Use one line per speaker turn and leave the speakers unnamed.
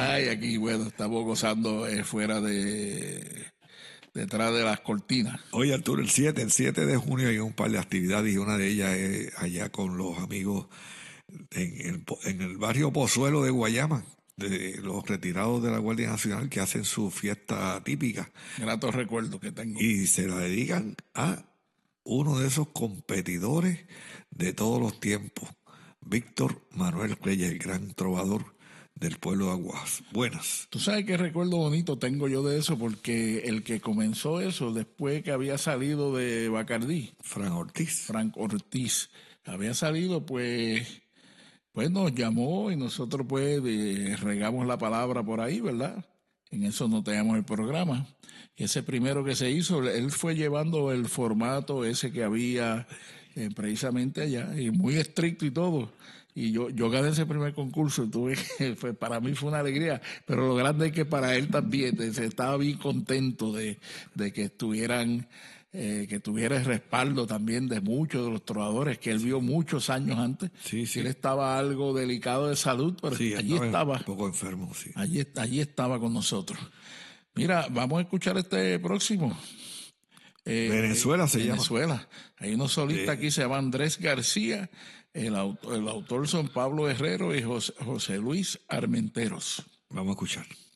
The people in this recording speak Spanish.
Ay, aquí, bueno, estamos gozando fuera detrás de las cortinas.
Oye, Arturo, el siete de junio hay un par de actividades y una de ellas es allá con los amigos en el barrio Pozuelo de Guayama, de los retirados de la Guardia Nacional que hacen su fiesta típica
Gratos recuerdos que tengo.
y se la dedican a uno de esos competidores de todos los tiempos, Víctor Manuel Reyes, el gran trovador del pueblo de Aguas Buenas.
Tú sabes qué recuerdo bonito tengo yo de eso, porque el que comenzó eso después que había salido de Bacardí,
Fran Ortiz.
Frank Ortiz, había salido, pues nos llamó y nosotros pues regamos la palabra por ahí, ¿verdad? En eso no teníamos el programa. Y ese primero que se hizo, él fue llevando el formato ese que había precisamente allá, y muy estricto y todo. Y yo gané ese primer concurso, para mí fue una alegría, pero lo grande es que para él también se estaba bien contento de que estuvieran, que tuviera el respaldo también de muchos de los trovadores que él vio muchos años antes.
Sí, sí.
Él estaba algo delicado de salud, pero
Sí,
allí estaba,
un poco enfermo, sí.
allí estaba con nosotros. Mira, vamos a escuchar este próximo.
Venezuela se llama.
Venezuela. Hay unos solistas aquí, se llama Andrés García, el autor son Pablo Herrero y José Luis Armenteros.
Vamos a escuchar.